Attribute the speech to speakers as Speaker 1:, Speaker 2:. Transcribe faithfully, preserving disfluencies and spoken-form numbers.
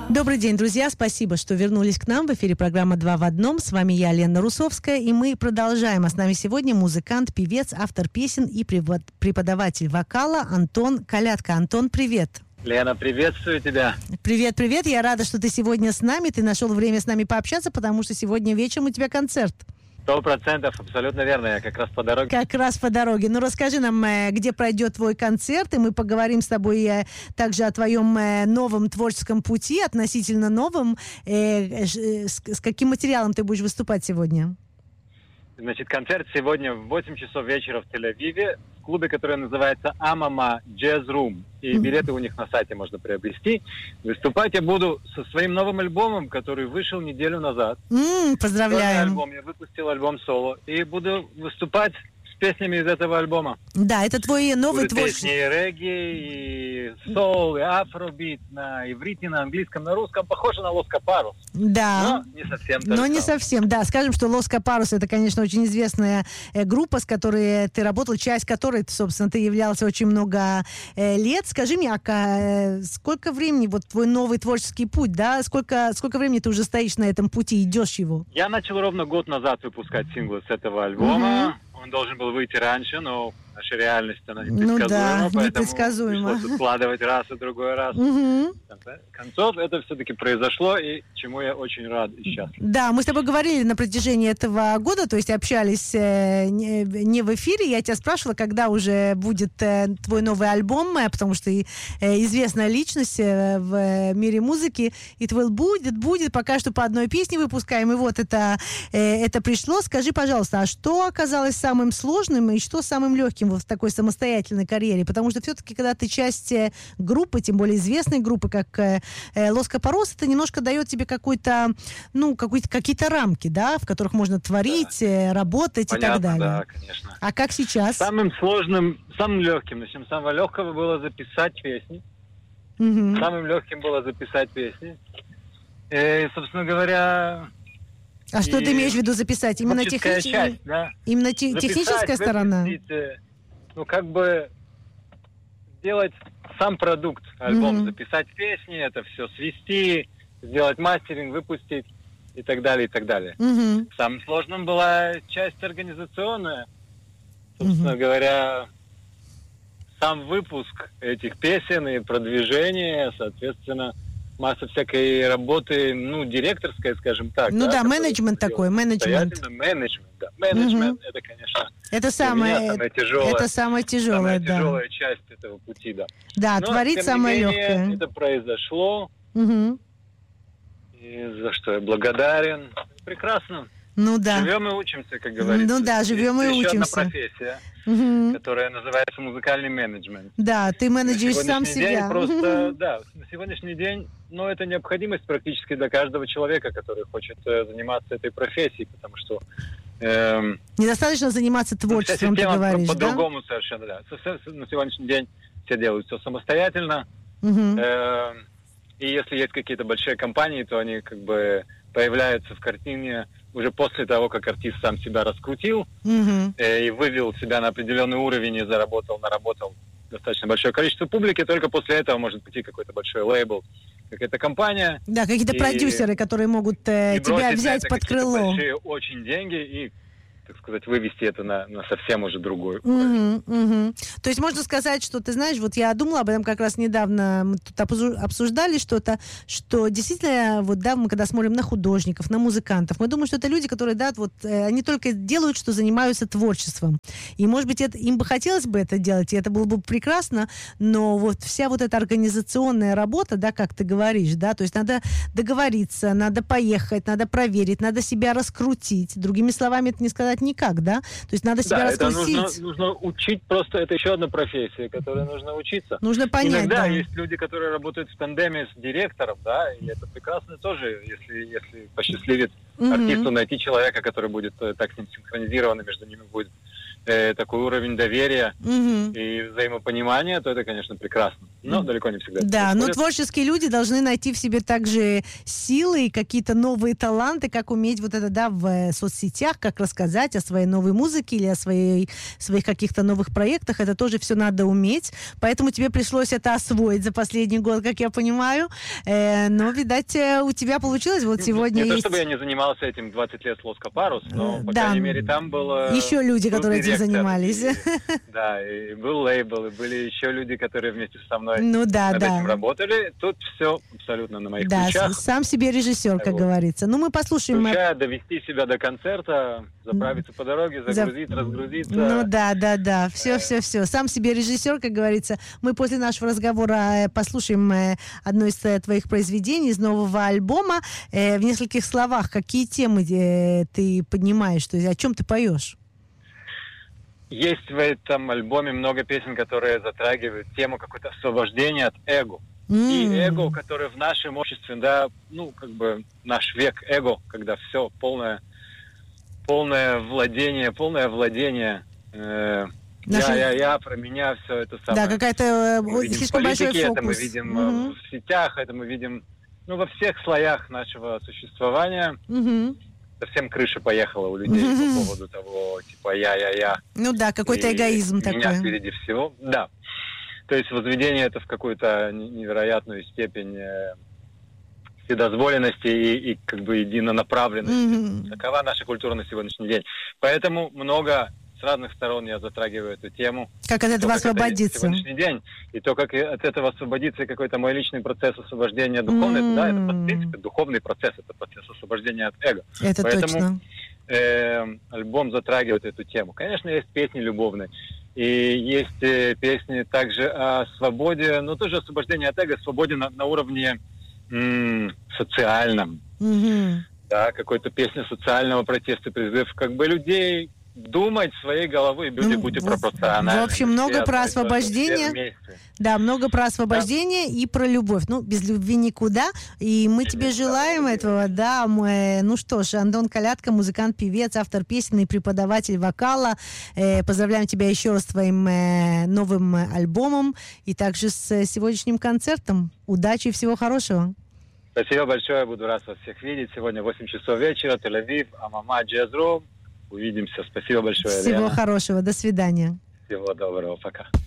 Speaker 1: Добрый день, друзья. Спасибо, что вернулись к нам. В эфире программа «Два в одном». С вами я, Лена Русовская, и мы продолжаем. А с нами сегодня музыкант, певец, автор песен и преподаватель вокала Антон Колядко. Антон, привет.
Speaker 2: Лена, приветствую тебя.
Speaker 1: Привет, привет. Я рада, что ты сегодня с нами. Ты нашел время с нами пообщаться, потому что сегодня вечером у тебя концерт.
Speaker 2: Сто процентов, абсолютно верно. Я как раз по дороге.
Speaker 1: Как раз по дороге. Ну, расскажи нам, где пройдет твой концерт, и мы поговорим с тобой также о твоем новом творческом пути, относительно новом. С каким материалом ты будешь выступать сегодня?
Speaker 2: Значит, концерт сегодня в восемь часов вечера в Тель-Авиве в клубе, который называется Амама Jazz Room. И билеты у них на сайте можно приобрести. Выступать я буду со своим новым альбомом, который вышел неделю назад.
Speaker 1: Mm, поздравляем.
Speaker 2: Альбом. Я выпустил альбом соло. И буду выступать с песнями из этого альбома.
Speaker 1: Да, это твой новый творческий...
Speaker 2: Песни и регги, и соул, и афробит на иврите, на английском, на русском. Похоже на Лос Капарус.
Speaker 1: Да.
Speaker 2: Но не совсем.
Speaker 1: Но не совсем, да. Скажем, что Лос Капарус — это, конечно, очень известная э, группа, с которой ты работал, часть которой, собственно, ты являлся очень много э, лет. Скажи мне, а э, сколько времени, вот твой новый творческий путь, да? Сколько, сколько времени ты уже стоишь на этом пути, идешь его?
Speaker 2: Я начал ровно год назад выпускать синглы с этого альбома. Mm-hmm. Он должен был выйти раньше, но наша реальность, она непредсказуема,
Speaker 1: ну да,
Speaker 2: поэтому
Speaker 1: непредсказуемо.
Speaker 2: пришлось откладывать раз и другой раз.
Speaker 1: Угу.
Speaker 2: Концов это все-таки произошло, и чему я очень рад и счастлив.
Speaker 1: Да, мы с тобой говорили на протяжении этого года, то есть общались э, не, не в эфире. Я тебя спрашивала, когда уже будет э, твой новый альбом, э, потому что ты э, известная личность э, в мире музыки, и твой будет, будет, пока что по одной песне выпускаем, и вот это, э, это пришло. Скажи, пожалуйста, а что оказалось самым сложным и что самым легким в такой самостоятельной карьере? Потому что все-таки, когда ты часть группы, тем более известной группы, как Лос Капарус, это немножко дает тебе какой-то, ну, какой-то, какие-то рамки, да, в которых можно творить, да. работать. Понятно, и так далее.
Speaker 2: Да, конечно.
Speaker 1: А как сейчас?
Speaker 2: Самым сложным, самым легким, начнем с самого легкого, было записать песни. Угу. Самым легким было записать песни. И, собственно говоря...
Speaker 1: А что ты имеешь в виду записать? Именно, технич...
Speaker 2: часть, да?
Speaker 1: Именно те...
Speaker 2: записать,
Speaker 1: техническая сторона?
Speaker 2: Ну, как бы сделать сам продукт, альбом, mm-hmm. записать песни, это все свести, сделать мастеринг, выпустить и так далее, и так далее. Mm-hmm. Самым сложным была часть организационная. Собственно mm-hmm. говоря, сам выпуск этих песен и продвижение, соответственно, масса всякой работы, ну, директорская, скажем так.
Speaker 1: Ну да, да менеджмент такой, менеджмент.
Speaker 2: Менеджмент, да. Менеджмент, угу. это, конечно,
Speaker 1: это самое,
Speaker 2: самая тяжелая,
Speaker 1: это самая тяжелая,
Speaker 2: самая
Speaker 1: да.
Speaker 2: тяжелая часть этого пути, да.
Speaker 1: Да,
Speaker 2: но,
Speaker 1: творить самое легкое.
Speaker 2: Это произошло,
Speaker 1: угу.
Speaker 2: и за что я благодарен. Прекрасно.
Speaker 1: Ну да.
Speaker 2: Живем и учимся, как говорится.
Speaker 1: Ну да, живем и
Speaker 2: еще
Speaker 1: учимся.
Speaker 2: Еще одна профессия, угу. которая называется музыкальный менеджмент.
Speaker 1: Да, ты менеджеришь сам себя.
Speaker 2: Просто, да, на сегодняшний день, ну, это необходимость практически для каждого человека, который хочет э, заниматься этой профессией, потому что... Э,
Speaker 1: Недостаточно заниматься творчеством,
Speaker 2: ну,
Speaker 1: ты говоришь,
Speaker 2: по-
Speaker 1: да?
Speaker 2: по-другому совершенно, да. На сегодняшний день все делают все самостоятельно.
Speaker 1: Угу.
Speaker 2: Э, и если есть какие-то большие компании, то они как бы появляются в картине уже после того, как артист сам себя раскрутил
Speaker 1: uh-huh.
Speaker 2: э, и вывел себя на определенный уровень и заработал, наработал достаточно большое количество публики, только после этого может прийти какой-то большой лейбл, какая-то компания.
Speaker 1: Да, какие-то и, продюсеры, которые могут э, тебя взять под крыло.
Speaker 2: Большие очень деньги и, так сказать, вывести это на, на совсем уже другой
Speaker 1: угу,
Speaker 2: уровень.
Speaker 1: Угу. То есть можно сказать, что, ты знаешь, вот я думала об этом как раз недавно, мы тут обсуждали что-то, что действительно, вот да, мы когда смотрим на художников, на музыкантов, мы думаем, что это люди, которые, да, вот, они только делают, что занимаются творчеством. И, может быть, это, им бы хотелось бы это делать, и это было бы прекрасно, но вот вся вот эта организационная работа, да, как ты говоришь, да, то есть надо договориться, надо поехать, надо проверить, надо себя раскрутить. Другими словами, это не сказать никак, да? То есть надо себя
Speaker 2: да,
Speaker 1: раскрутить.
Speaker 2: Это нужно, нужно учить, просто это еще одна профессия, которой нужно учиться.
Speaker 1: Нужно понять,
Speaker 2: Иногда
Speaker 1: да.
Speaker 2: есть люди, которые работают в тандеме с директором, да, и это прекрасно тоже, если, если посчастливит угу. артисту найти человека, который будет так с ним синхронизирован, и между ними будет э, такой уровень доверия
Speaker 1: Мгм.
Speaker 2: и взаимопонимания, то это, конечно, прекрасно. Но далеко не всегда это
Speaker 1: Да, но
Speaker 2: происходит.
Speaker 1: творческие люди должны найти в себе также силы и какие-то новые таланты, как уметь вот это, да, в э, соцсетях, как рассказать о своей новой музыке или о своей, своих каких-то новых проектах. Это тоже все надо уметь. Поэтому тебе пришлось это освоить за последний год, как я понимаю. Э, но, видать, э, у тебя получилось. Вот сегодня
Speaker 2: Не то,
Speaker 1: есть...
Speaker 2: чтобы я не занимался этим двадцать лет с Лоска Парус, но,
Speaker 1: Э,
Speaker 2: по
Speaker 1: да.
Speaker 2: крайней мере, там было...
Speaker 1: Еще люди,
Speaker 2: был
Speaker 1: которые этим
Speaker 2: директор,
Speaker 1: занимались.
Speaker 2: и- да, и был лейбл, и были еще люди, которые вместе со мной
Speaker 1: Ну да,
Speaker 2: над
Speaker 1: да.
Speaker 2: этим работали. Тут все абсолютно на моих
Speaker 1: Да,
Speaker 2: плечах.
Speaker 1: с- сам себе режиссер, как
Speaker 2: Вот.
Speaker 1: говорится. Ну, мы послушаем... э,
Speaker 2: Включая довести себя до концерта, заправиться по дороге,
Speaker 1: За-
Speaker 2: загрузить, разгрузиться.
Speaker 1: Ну да, да, да. Все, все, все. Сам себе режиссер, как говорится. Мы после нашего разговора э, послушаем э, одно из э, твоих произведений из нового альбома. Э, В нескольких словах, какие темы э, ты поднимаешь, то есть о чем ты поешь?
Speaker 2: Есть в этом альбоме много песен, которые затрагивают тему какое-то освобождения от эго. И эго, которое в нашем обществе, да, ну, как бы наш век эго, когда все полное, полное владение, полное владение, э,
Speaker 1: Наши-
Speaker 2: я, я, я, про меня, все это самое.
Speaker 1: Да, какая-то э,
Speaker 2: Мы видим в
Speaker 1: слишком большой
Speaker 2: политике,
Speaker 1: фокус.
Speaker 2: это мы видим
Speaker 1: Мгм.
Speaker 2: э, в сетях, это мы видим, ну, во всех слоях нашего существования.
Speaker 1: Мгм.
Speaker 2: Совсем крыша поехала у людей по поводу того, типа, я-я-я.
Speaker 1: Ну да, какой-то
Speaker 2: И
Speaker 1: эгоизм
Speaker 2: меня
Speaker 1: такой.
Speaker 2: впереди всего. Да. То есть возведение это в какую-то не- невероятную степень э, вседозволенности и, и как бы единонаправленности.
Speaker 1: Мгм.
Speaker 2: Такова наша культура на сегодняшний день. Поэтому много с разных сторон я затрагиваю эту тему.
Speaker 1: Как от
Speaker 2: То,
Speaker 1: этого
Speaker 2: как это есть на
Speaker 1: освободиться?
Speaker 2: сегодняшний день. И то, как и от этого освободиться, и какой-то мой личный процесс освобождения духовный, это, да, это, в
Speaker 1: М.
Speaker 2: принципе, духовный процесс, это процесс освобождения от эго.
Speaker 1: Это
Speaker 2: Поэтому-
Speaker 1: точно.
Speaker 2: Э, альбом затрагивает эту тему. Конечно, есть песни любовные, и есть э, песни также о свободе, но тоже освобождение от эго, свободе на, на уровне м, социальном.
Speaker 1: Мгм.
Speaker 2: Да, какой-то песня социального протеста, призыв как бы людей думать своей головой, люди,
Speaker 1: Ну,
Speaker 2: будьте
Speaker 1: в-
Speaker 2: пропорциональны.
Speaker 1: в общем, много
Speaker 2: все,
Speaker 1: про
Speaker 2: то есть то, что
Speaker 1: освобождение.
Speaker 2: все вместе.
Speaker 1: Да, много про освобождение и про любовь. Ну, без любви никуда. И мы тебе
Speaker 2: Конечно,
Speaker 1: желаем
Speaker 2: да.
Speaker 1: этого, да. Мы, ну что ж, Антон Колядко, музыкант, певец, автор песен и преподаватель вокала. Э, поздравляем тебя еще раз с твоим э, новым э, альбомом и также с э, сегодняшним концертом. Удачи и всего хорошего.
Speaker 2: Спасибо большое, буду рад вас всех видеть. Сегодня восемь часов вечера, Тель-Авив, Амама, Jazz Room. Увидимся. Спасибо большое,
Speaker 1: Всего
Speaker 2: Лена.
Speaker 1: хорошего. До свидания.
Speaker 2: Всего доброго. Пока.